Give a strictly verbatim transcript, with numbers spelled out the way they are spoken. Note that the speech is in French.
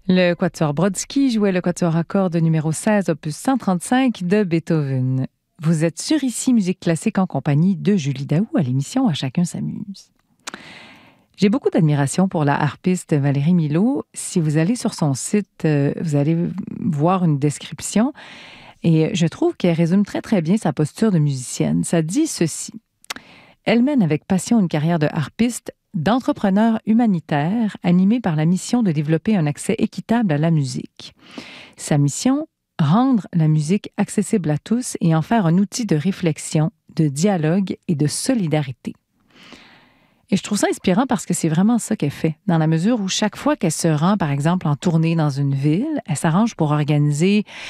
Le quatuor Brodsky jouait le quatuor à cordes numéro seize, opus cent trente-cinq de Beethoven. Vous êtes sur Ici Musique Classique en compagnie de Julie Daou à l'émission À chacun s'amuse. J'ai beaucoup d'admiration pour la harpiste Valérie Milot. Si vous allez sur son site, euh, vous allez voir une description et je trouve qu'elle résume très très bien sa posture de musicienne. Ça dit ceci. Elle mène avec passion une carrière de harpiste, d'entrepreneur humanitaire animé par la mission de développer un accès équitable à la musique. Sa mission, rendre la musique accessible à tous et en faire un outil de réflexion, de dialogue et de solidarité. Et je trouve ça inspirant parce que c'est vraiment ça qu'elle fait, dans la mesure où chaque fois qu'elle se rend, par exemple, en tournée dans une ville, elle s'arrange pour organiser